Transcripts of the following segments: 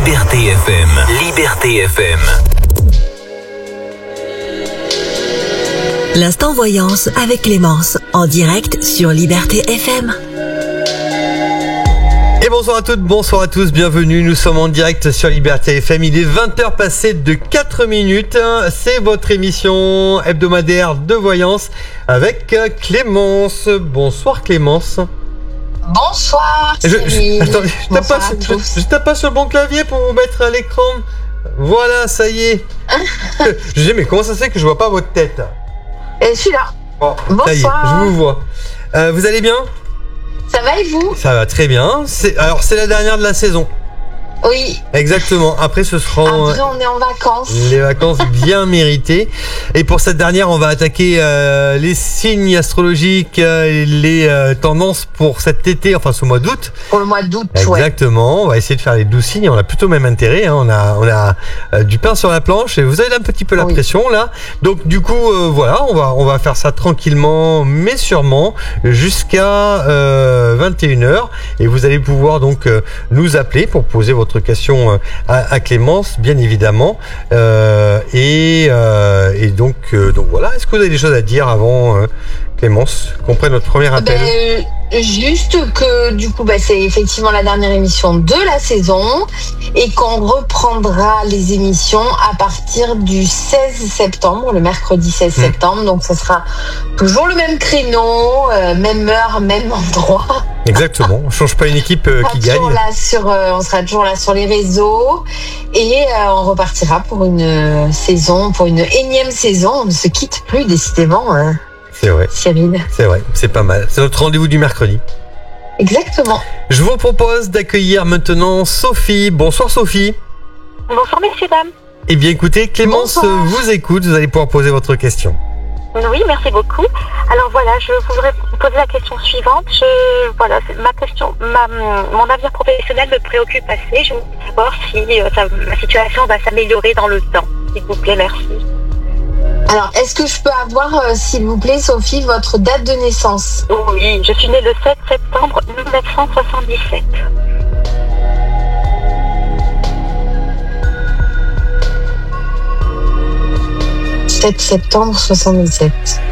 Liberté FM. Liberté FM. L'instant voyance avec Clémence, en direct sur Liberté FM. Et bonsoir à toutes, bonsoir à tous, bienvenue, nous sommes en direct sur Liberté FM, il est 20h passé de 4 minutes, c'est votre émission hebdomadaire de voyance avec Clémence. Bonsoir Clémence. Bonsoir. Attendez, je tape pas sur le bon clavier pour vous mettre à l'écran. Voilà, ça y est. Je dis mais comment ça se fait que je vois pas votre tête? Et je suis là. Bon, bonsoir. Ça y est, je vous vois. Vous allez bien? Ça va et vous? Ça va très bien. C'est la dernière de la saison. Oui. Exactement. Après, ce seront Après, on est en vacances. Les vacances bien méritées. Et pour cette dernière, on va attaquer les signes astrologiques, les tendances pour cet été, enfin ce mois d'août. Pour le mois d'août, exactement. Ouais. On va essayer de faire les 12 signes. On a plutôt même intérêt. Hein. On a du pain sur la planche. Et vous avez un petit peu la pression là. Donc du coup, voilà, on va faire ça tranquillement, mais sûrement jusqu'à 21h. Et vous allez pouvoir donc nous appeler pour poser votre question à Clémence, bien évidemment. Et donc voilà. Est-ce que vous avez des choses à dire avant, Clémence, qu'on prenne notre premier appel? Juste que du coup, c'est effectivement la dernière émission de la saison et qu'on reprendra les émissions à partir du 16 septembre, le mercredi 16 septembre. Donc, ce sera toujours le même créneau, même heure, même endroit. Exactement. On change pas une équipe qui gagne. On sera toujours là sur les réseaux et on repartira pour une saison, pour une énième saison. On ne se quitte plus décidément. C'est vrai. Cyril. C'est vrai, c'est pas mal. C'est notre rendez-vous du mercredi. Exactement. Je vous propose d'accueillir maintenant Sophie. Bonsoir Sophie. Bonsoir messieurs, dames. Eh bien écoutez, Clémence vous écoute, vous allez pouvoir poser votre question. Oui, merci beaucoup. Alors voilà, je voudrais vous poser la question suivante. Mon avenir professionnel me préoccupe assez. Je voudrais savoir si ma situation va s'améliorer dans le temps. S'il vous plaît, merci. Alors, est-ce que je peux avoir, s'il vous plaît, Sophie, votre date de naissance? Oui, je suis née le 7 septembre 1977. « 7 septembre 77.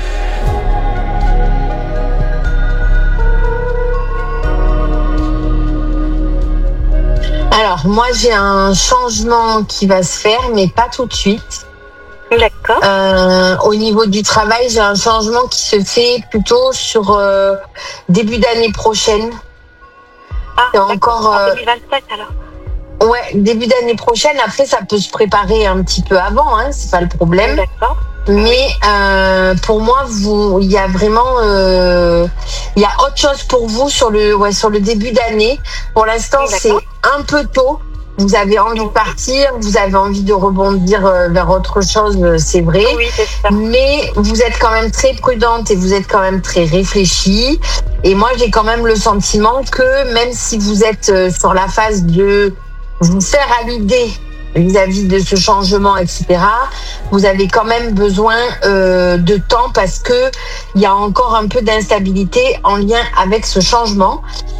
Alors, moi, j'ai un changement qui va se faire, mais pas tout de suite. D'accord. Au niveau du travail, j'ai un changement qui se fait plutôt sur début d'année prochaine. Ah, c'est encore en 2027 alors. Ouais, début d'année prochaine. Après, ça peut se préparer un petit peu avant, hein, c'est pas le problème. D'accord. Mais pour moi, il y a vraiment, il y a autre chose pour vous sur le début d'année. Pour l'instant, c'est un peu tôt. Vous avez envie de partir, vous avez envie de rebondir vers autre chose, c'est vrai. Oui, c'est ça. Mais vous êtes quand même très prudente et vous êtes quand même très réfléchie. Et moi, j'ai quand même le sentiment que même si vous êtes sur la phase de vous faire à l'idée vis-à-vis de ce changement, etc., vous avez quand même besoin de temps parce que il y a encore un peu d'instabilité en lien avec ce changement.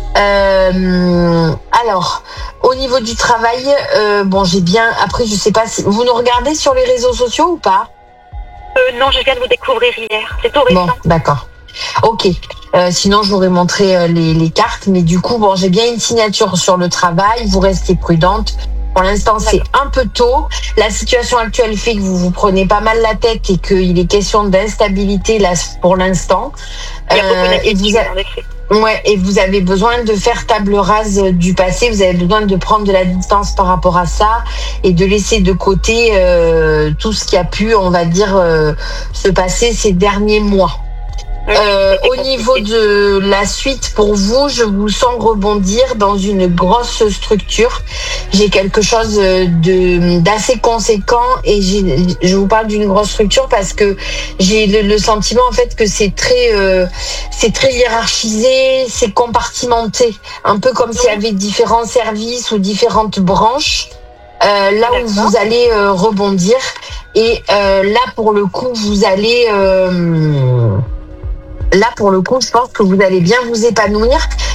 Alors, au niveau du travail, j'ai bien. Après, je sais pas si vous nous regardez sur les réseaux sociaux ou pas? Non, je viens de vous découvrir hier. C'est tout récent. Bon, d'accord. Ok. Sinon, je vous aurais montré les cartes, mais du coup, j'ai bien une signature sur le travail. Vous restez prudente. Pour l'instant, c'est un peu tôt. La situation actuelle fait que vous vous prenez pas mal la tête et qu'il est question d'instabilité là pour l'instant. Il y a beaucoup d'inquiétude, en effet. Ouais, et vous avez besoin de faire table rase du passé. Vous avez besoin de prendre de la distance par rapport à ça et de laisser de côté tout ce qui a pu, on va dire, se passer ces derniers mois. Au niveau de la suite, pour vous, je vous sens rebondir dans une grosse structure. J'ai quelque chose d'assez conséquent et je vous parle d'une grosse structure parce que j'ai le sentiment en fait que c'est très hiérarchisé, c'est compartimenté, un peu comme s'il y avait différents services ou différentes branches. Là où vous allez rebondir et là pour le coup vous allez je pense que vous allez bien vous épanouir.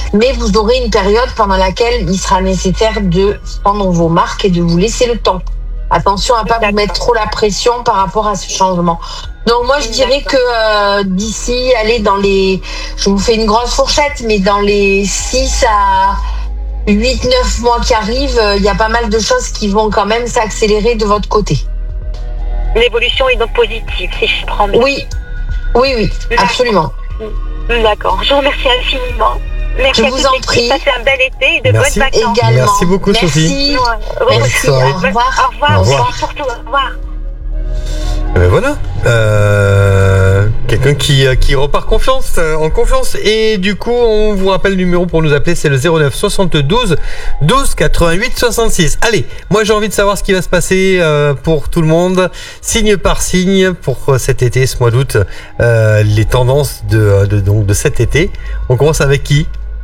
mais vous aurez une période pendant laquelle il sera nécessaire de prendre vos marques et de vous laisser le temps. Attention à pas vous mettre trop la pression par rapport à ce changement. Donc moi je dirais que d'ici, allez je vous fais une grosse fourchette, mais dans les 6 à 8-9 mois qui arrivent, il y a pas mal de choses qui vont quand même s'accélérer de votre côté. L'évolution est donc positive, si je comprends bien. Oui, absolument. D'accord, je vous remercie infiniment. Merci, je vous en prie. Passez un bel été et de bonnes vacances. Également. Merci beaucoup, Sophie. Merci. Au revoir. Au revoir. Surtout, au revoir. Voilà, quelqu'un qui repart en confiance, et du coup on vous rappelle le numéro pour nous appeler, c'est le 09 72 12 88 66. Allez, moi j'ai envie de savoir ce qui va se passer pour tout le monde, signe par signe pour cet été, ce mois d'août, les tendances de cet été. On commence avec qui?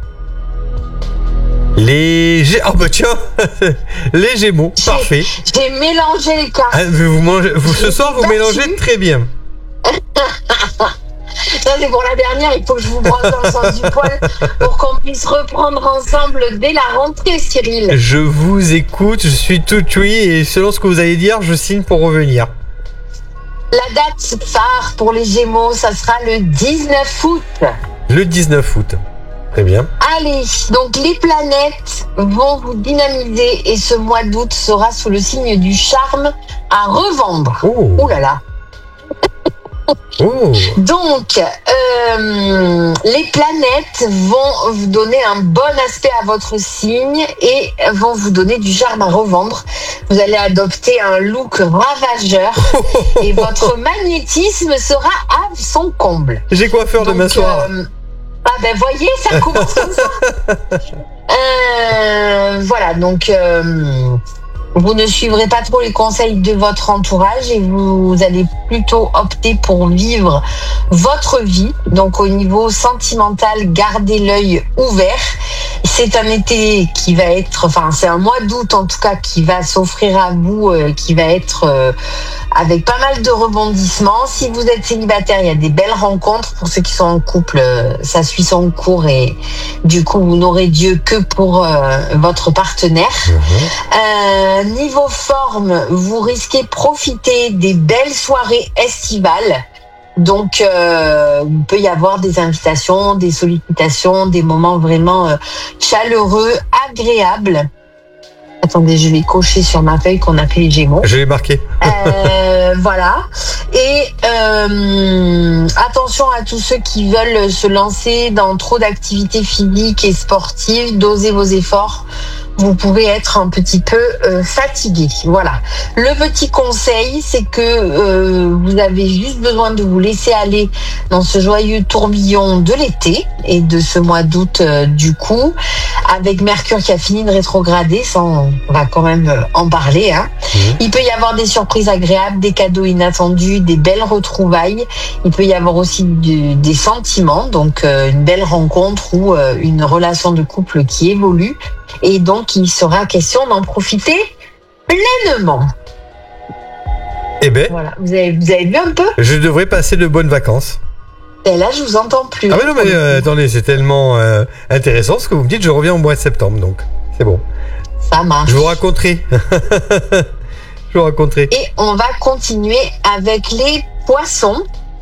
Ah bah tiens, les Gémeaux, parfait. J'ai mélangé les cartes. Ce soir, vous mélangez très bien. Ça, c'est pour la dernière, il faut que je vous brosse dans le sens du poil pour qu'on puisse reprendre ensemble dès la rentrée, Cyril. Je vous écoute, je suis tout oui, et selon ce que vous allez dire, je signe pour revenir. La date phare pour les Gémeaux, ça sera le 19 août. Le 19 août. Très bien. Allez, donc les planètes vont vous dynamiser et ce mois d'août sera sous le signe du charme à revendre. Oh là là. Donc, les planètes vont vous donner un bon aspect à votre signe et vont vous donner du charme à revendre. Vous allez adopter un look ravageur et votre magnétisme sera à son comble. J'ai coiffeur demain soir. Ah ben voyez, ça commence comme ça. Voilà, donc vous ne suivrez pas trop les conseils de votre entourage et vous allez plutôt opter pour vivre votre vie. Donc au niveau sentimental, gardez l'œil ouvert. C'est un été qui va être, c'est un mois d'août en tout cas qui va s'offrir à vous, qui va être avec pas mal de rebondissements. Si vous êtes célibataire, il y a des belles rencontres. Pour ceux qui sont en couple, ça suit son cours et du coup vous n'aurez Dieu que pour votre partenaire. Niveau forme, vous risquez de profiter des belles soirées estivales. Donc, il peut y avoir des invitations, des sollicitations, des moments vraiment chaleureux, agréables. Attendez, je vais cocher sur ma feuille qu'on a fait les Gémeaux. Je l'ai marqué. Voilà. Et attention à tous ceux qui veulent se lancer dans trop d'activités physiques et sportives, dosez vos efforts. Vous pouvez être un petit peu fatigué. Voilà. Le petit conseil, c'est que vous avez juste besoin de vous laisser aller dans ce joyeux tourbillon de l'été et de ce mois d'août du coup, avec Mercure qui a fini de rétrograder, ça on va quand même en parler. Il peut y avoir des surprises agréables, des cadeaux inattendus, des belles retrouvailles. Il peut y avoir aussi des sentiments, donc une belle rencontre ou une relation de couple qui évolue. Et donc, il sera question d'en profiter pleinement. Eh ben, voilà. Vous avez vu un peu? Je devrais passer de bonnes vacances. Et là, je vous entends plus. Ah mais non, mais attendez, c'est tellement intéressant ce que vous me dites. Je reviens au mois de septembre, donc c'est bon. Ça marche. Je vous raconterai. Et on va continuer avec les poissons.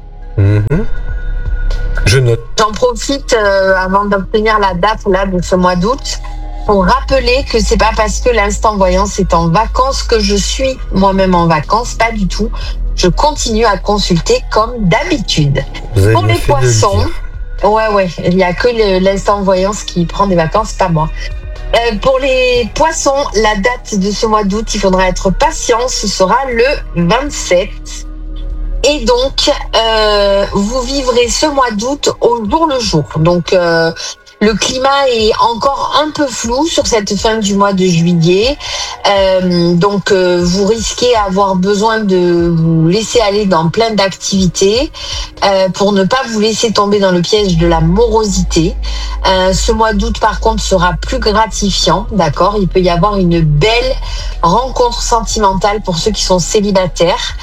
Je note. J'en profite avant d'obtenir la date là de ce mois d'août pour rappeler que c'est pas parce que l'instant voyance est en vacances que je suis moi-même en vacances, pas du tout. Je continue à consulter comme d'habitude. Pour les poissons, ouais, il y a que l'instant voyance qui prend des vacances, pas moi. Pour les poissons, la date de ce mois d'août, il faudra être patient, ce sera le 27. Et donc, vous vivrez ce mois d'août au jour le jour. Donc, le climat est encore un peu flou sur cette fin du mois de juillet. Donc, vous risquez d'avoir besoin de vous laisser aller dans plein d'activités pour ne pas vous laisser tomber dans le piège de la morosité. Ce mois d'août, par contre, sera plus gratifiant, d'accord ? Il peut y avoir une belle rencontre sentimentale pour ceux qui sont célibataires.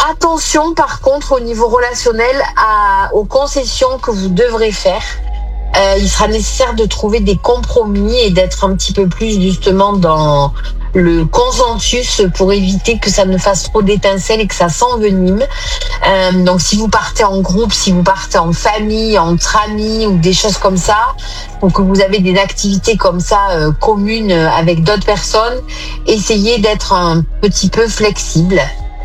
Attention, par contre, au niveau relationnel, aux concessions que vous devrez faire. il sera nécessaire de trouver des compromis et d'être un petit peu plus justement dans le consensus pour éviter que ça ne fasse trop d'étincelles et que ça s'envenime. Donc si vous partez en groupe, si vous partez en famille, entre amis ou des choses comme ça, ou que vous avez des activités comme ça communes avec d'autres personnes, essayez d'être un petit peu flexible.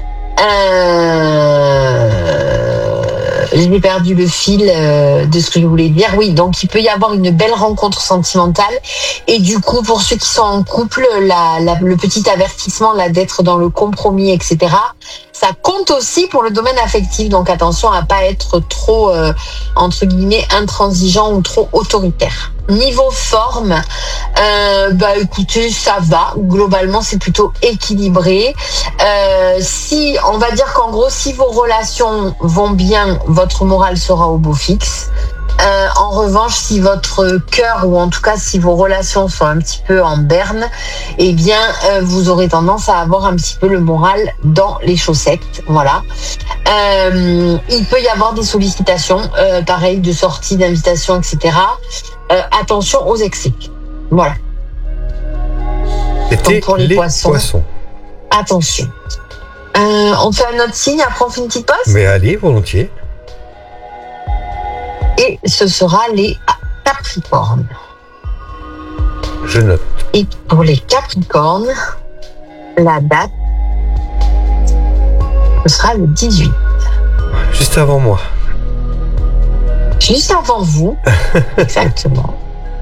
J'ai perdu le fil de ce que je voulais dire. Oui, donc il peut y avoir une belle rencontre sentimentale. Et du coup, pour ceux qui sont en couple, le petit avertissement là d'être dans le compromis, etc., ça compte aussi pour le domaine affectif. Donc attention à pas être trop, entre guillemets, intransigeant ou trop autoritaire. Niveau forme, écoutez, ça va. Globalement, c'est plutôt équilibré. Si, on va dire qu'en gros, si vos relations vont bien, votre morale sera au beau fixe. En revanche, si votre cœur, ou en tout cas si vos relations sont un petit peu en berne, eh bien, vous aurez tendance à avoir un petit peu le moral dans les chaussettes. Voilà. Il peut y avoir des sollicitations, pareil, de sorties, d'invitations, etc. Attention aux excès. Voilà. C'était donc pour les poissons. Attention. On fait un autre signe, après on fait une petite pause. Mais allez, volontiers. Et ce sera les Capricornes. Je note. Et pour les Capricornes, la date, ce sera le 18. Juste avant moi. Juste avant vous. Exactement.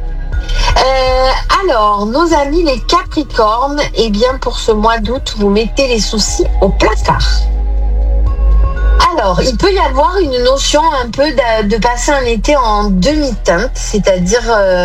Alors, nos amis les Capricornes, eh bien pour ce mois d'août, vous mettez les soucis au placard. Alors, il peut y avoir une notion un peu de passer un été en demi-teinte, c'est-à-dire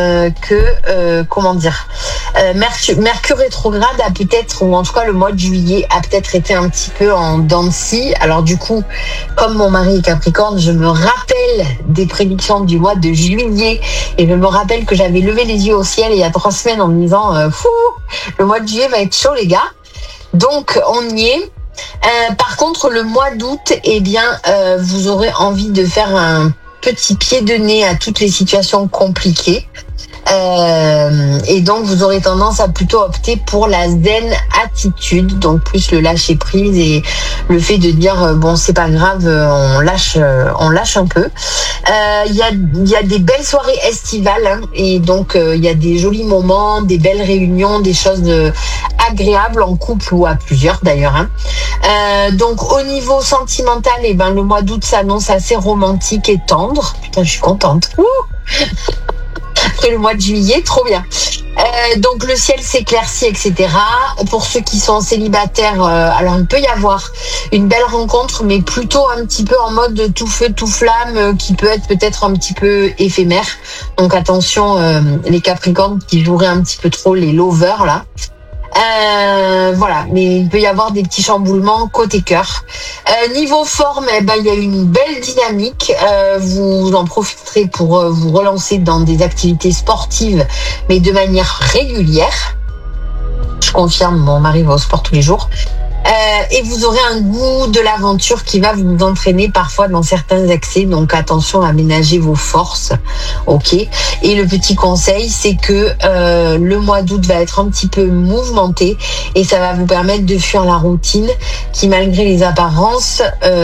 Mercure rétrograde a peut-être, ou en tout cas le mois de juillet, a peut-être été un petit peu en dents de scie. Alors du coup, comme mon mari est Capricorne, je me rappelle des prédictions du mois de juillet et je me rappelle que j'avais levé les yeux au ciel il y a 3 semaines en me disant le mois de juillet va être chaud les gars. Donc on y est. Par contre, le mois d'août, eh bien, vous aurez envie de faire un petit pied de nez à toutes les situations compliquées. Et donc, vous aurez tendance à plutôt opter pour la zen attitude, donc plus le lâcher prise et le fait de dire bon, c'est pas grave, on lâche un peu. Il y a des belles soirées estivales hein, et donc il y a des jolis moments, des belles réunions, des choses agréables en couple ou à plusieurs d'ailleurs. Hein. Donc au niveau sentimental, eh ben le mois d'août s'annonce assez romantique et tendre. Putain, je suis contente. Après le mois de juillet, trop bien. Donc le ciel s'éclaircit, etc. Pour ceux qui sont célibataires, alors il peut y avoir une belle rencontre, mais plutôt un petit peu en mode tout feu, tout flamme, qui peut être peut-être un petit peu éphémère. Donc attention, les Capricornes qui joueraient un petit peu trop les lovers là. Voilà, mais il peut y avoir des petits chamboulements côté cœur. Niveau forme, eh ben, il y a une belle dynamique. Vous en profiterez pour vous relancer dans des activités sportives, mais de manière régulière. Je confirme, mon mari va au sport tous les jours. Et vous aurez un goût de l'aventure qui va vous entraîner parfois dans certains excès. Donc attention à ménager vos forces. Ok. Et le petit conseil, c'est que le mois d'août va être un petit peu mouvementé et ça va vous permettre de fuir la routine qui, malgré les apparences,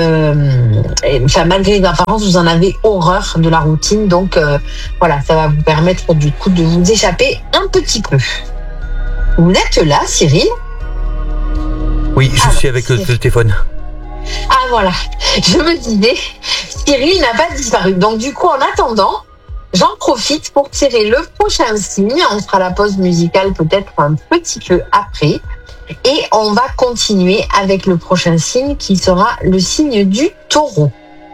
vous en avez horreur de la routine. Donc voilà, ça va vous permettre du coup de vous échapper un petit peu. Vous êtes là, Cyril ? Oui, je suis avec le téléphone. Ah voilà, je me disais, Cyril n'a pas disparu. Donc du coup, en attendant, j'en profite pour tirer le prochain signe. On fera la pause musicale peut-être un petit peu après. Et on va continuer avec le prochain signe qui sera le signe du Taureau.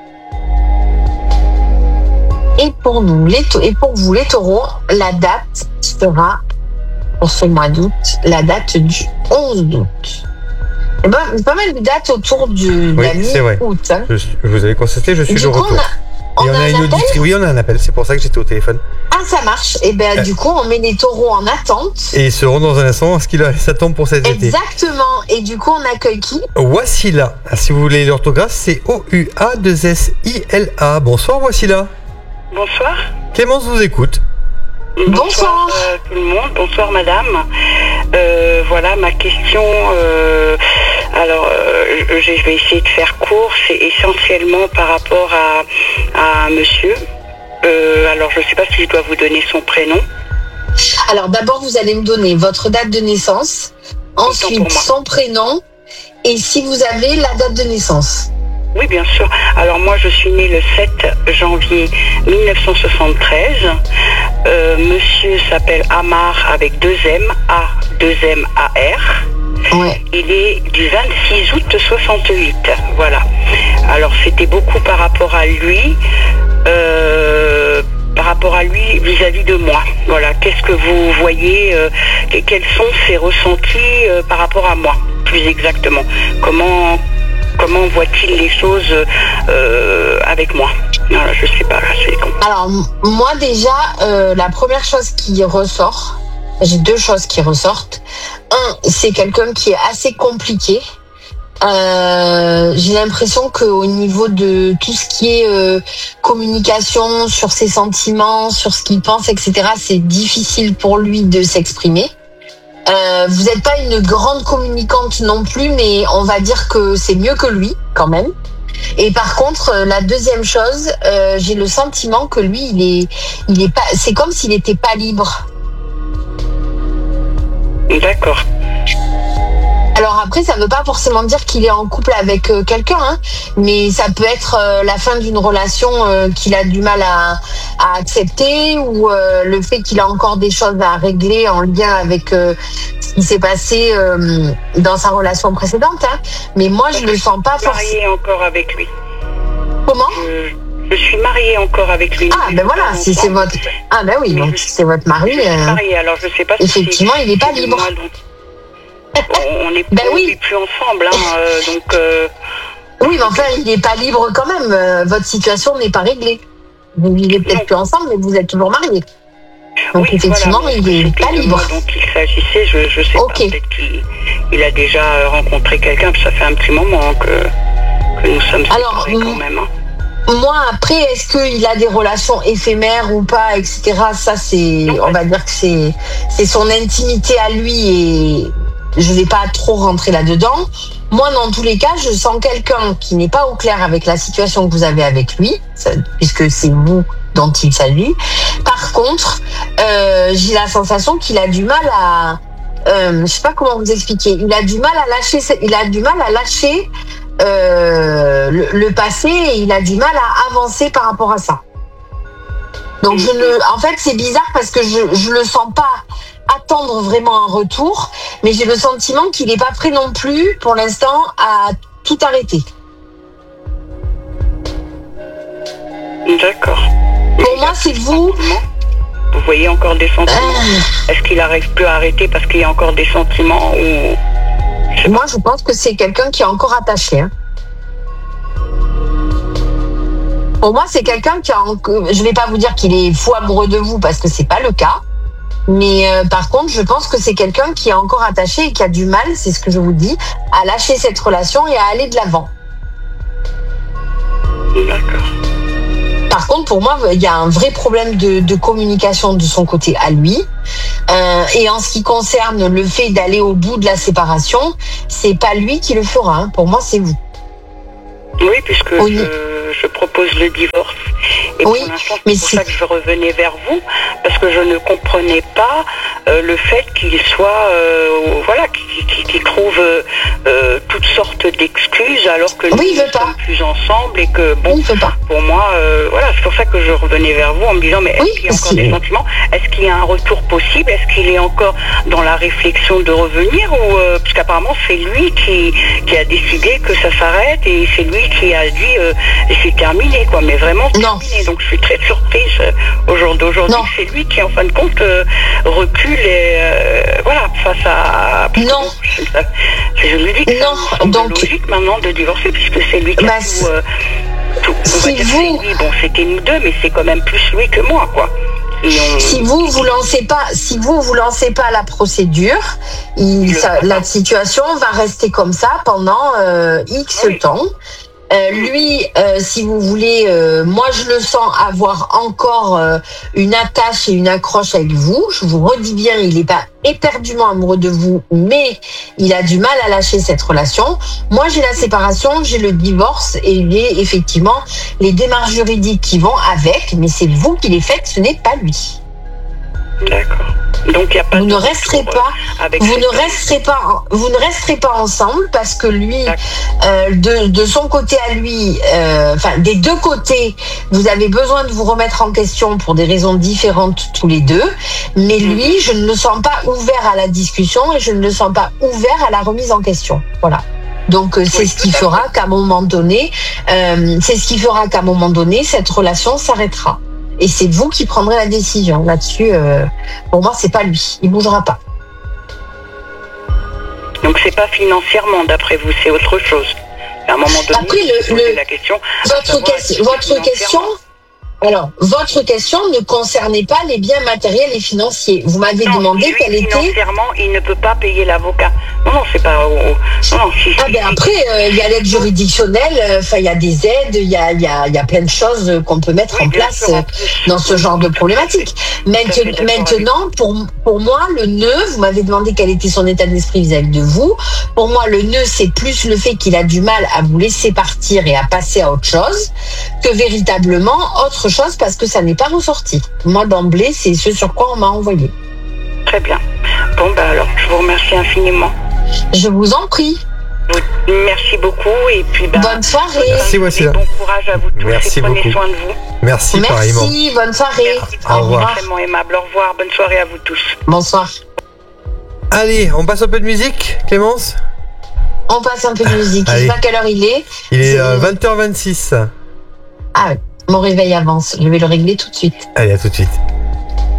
Et pour nous, et pour vous les taureaux, la date sera, pour ce mois d'août, la date du 11 août. Eh ben, pas mal de dates autour de la mi-août. Hein. Vous avez constaté, je suis de retour. On a une auditrice. Oui, on a un appel, c'est pour ça que j'étais au téléphone. Ah, ça marche. Et ben, du coup, on met les taureaux en attente. Et ils seront dans un instant, ce qu'il s'attend pour cet été. Exactement. Et du coup, on accueille qui ? Wassila. Si vous voulez l'orthographe, c'est Oua2SILA. Bonsoir, Wassila. Bonsoir. Clémence vous écoute. Bonsoir. Tout le monde, bonsoir madame. Voilà ma question. Je vais essayer de faire court. C'est essentiellement par rapport à un monsieur. Alors je ne sais pas si je dois vous donner son prénom. Alors d'abord, vous allez me donner votre date de naissance, ensuite son prénom, et si vous avez la date de naissance. Oui, bien sûr. Alors moi, je suis née le 7 janvier 1973. Monsieur s'appelle Amar avec 2 M, A, 2 M, A, R. Ouais. Il est du 26 août 68. Voilà. Alors c'était beaucoup par rapport à lui. Vis-à-vis de moi. Voilà, qu'est-ce que vous voyez, quels sont ses ressentis par rapport à moi, plus exactement. Comment voit-il les choses avec moi? Voilà, je sais pas, c'est con. Alors, moi déjà, la première chose qui ressort, j'ai 2 choses qui ressortent. Un, c'est quelqu'un qui est assez compliqué. J'ai l'impression qu'au niveau de tout ce qui est communication sur ses sentiments, sur ce qu'il pense, etc., c'est difficile pour lui de s'exprimer. Vous n'êtes pas une grande communicante non plus, mais on va dire que c'est mieux que lui quand même. Et par contre, la deuxième chose, j'ai le sentiment que lui, il est pas. C'est comme s'il n'était pas libre. D'accord. Alors après, ça ne veut pas forcément dire qu'il est en couple avec quelqu'un, hein, mais ça peut être la fin d'une relation qu'il a du mal à accepter, ou le fait qu'il a encore des choses à régler en lien avec ce qui s'est passé dans sa relation précédente. Hein. Mais moi, je ne le sens pas forcément. Je suis mariée encore avec lui. Comment ? Je suis mariée encore avec lui. Ah ben voilà, si c'est votre. Ah ben oui, donc si c'est votre mari. Je suis mariée, alors je sais pas. Effectivement, il n'est pas libre. On n'est ben oui. plus ensemble, hein, donc. Oui, mais enfin, il n'est pas libre quand même. Votre situation n'est pas réglée. Vous vivez peut-être plus ensemble, mais vous êtes toujours mariés. Donc oui, effectivement, voilà, il n'est pas libre. Donc il s'agissait, je sais pas, peut-être qu'il a déjà rencontré quelqu'un, puis ça fait un petit moment que nous sommes séparés quand même. Hein. Moi, après, est-ce qu'il a des relations éphémères ou pas, etc. Ça, c'est, on va dire que c'est son intimité à lui et je ne vais pas trop rentrer là-dedans. Moi, dans tous les cas, je sens quelqu'un qui n'est pas au clair avec la situation que vous avez avec lui, puisque c'est vous dont il s'agit. Par contre, j'ai la sensation qu'il a du mal à, je sais pas comment vous expliquer. Il a du mal à lâcher. Le passé, et il a du mal à avancer par rapport à ça. Donc en fait, c'est bizarre parce que je le sens pas attendre vraiment un retour, mais j'ai le sentiment qu'il n'est pas prêt non plus pour l'instant à tout arrêter. D'accord. Pour moi, c'est vous. Vous voyez encore des sentiments. Est-ce qu'il n'arrive plus à arrêter parce qu'il y a encore des sentiments ou... Moi, je pense que c'est quelqu'un qui est encore attaché. Hein. Pour moi, c'est quelqu'un qui a... Je ne vais pas vous dire qu'il est fou amoureux de vous parce que c'est pas le cas. Mais par contre, je pense que c'est quelqu'un qui est encore attaché et qui a du mal, c'est ce que je vous dis, à lâcher cette relation et à aller de l'avant. D'accord. Par contre, pour moi, il y a un vrai problème de communication de son côté à lui. Et en ce qui concerne le fait d'aller au bout de la séparation, c'est pas lui qui le fera. Hein. Pour moi, c'est vous. Oui, puisque je propose le divorce. Et pour l'instant, c'est pour ça que je revenais vers vous, parce que je ne comprenais pas le fait qu'il soit, qu'il trouve toutes sortes d'excuses, alors que nous ne sommes plus ensemble et que, bon, pour moi, c'est pour ça que je revenais vers vous en me disant, mais est-ce qu'il y a encore des sentiments? Est-ce qu'il y a un retour possible? Est-ce qu'il est encore dans la réflexion de revenir? Ou parce qu'apparemment, c'est lui qui a décidé que ça s'arrête et c'est lui qui a dit c'est terminé, quoi, mais vraiment terminé. Donc je suis très surprise au jour d'aujourd'hui. C'est lui qui, en fin de compte, recule et face à... Non. Je me dis que c'est logique maintenant de divorcer, puisque c'est lui qui a tout. Si vous... Bon, c'était nous deux, mais c'est quand même plus lui que moi, quoi. Si vous lancez pas la procédure, la situation va rester comme ça pendant X temps. Lui, si vous voulez, moi je le sens avoir encore une attache et une accroche avec vous. Je vous redis bien, il n'est pas éperdument amoureux de vous, mais il a du mal à lâcher cette relation. Moi j'ai la séparation, j'ai le divorce et j'ai effectivement les démarches juridiques qui vont avec, mais c'est vous qui les faites, ce n'est pas lui. D'accord. Donc il y a pas. Vous ne resterez pas ensemble parce que lui, de son côté à lui, des deux côtés, vous avez besoin de vous remettre en question pour des raisons différentes tous les deux. Mais lui, je ne le sens pas ouvert à la discussion et je ne le sens pas ouvert à la remise en question. Voilà. Donc c'est ce qui fera qu'à un moment donné, cette relation s'arrêtera. Et c'est vous qui prendrez la décision là-dessus. Pour moi, c'est pas lui. Il bougera pas. Donc c'est pas financièrement, d'après vous, c'est autre chose. À un moment donné, après, la question. Votre question ne concernait pas les biens matériels et financiers. Vous m'avez demandé quel était. Financièrement, il ne peut pas payer l'avocat. Non, c'est pas. Après, il y a l'aide juridictionnelle. Il y a des aides. Il y a plein de choses qu'on peut mettre en place dans ce genre de problématique. Maintenant, pour moi, le nœud. Vous m'avez demandé quel était son état d'esprit vis-à-vis de vous. Pour moi, le nœud, c'est plus le fait qu'il a du mal à vous laisser partir et à passer à autre chose que véritablement autre chose parce que ça n'est pas ressorti. Moi, d'emblée, c'est ce sur quoi on m'a envoyé. Très bien. Bon, alors, je vous remercie infiniment. Je vous en prie. Merci beaucoup et puis bonne soirée. Merci, Wassila. Bon courage à vous tous. Merci beaucoup. Prenez soin de vous. Merci, pareillement. Merci, bonne soirée. Au revoir. Vraiment aimable. Au revoir. Bonne soirée à vous tous. Bonsoir. Allez, on passe un peu de musique, Clémence ? On passe un peu de musique. Je sais pas quelle heure il est. Il est 20h26. Ah oui, mon réveil avance. Je vais le régler tout de suite. Allez, à tout de suite.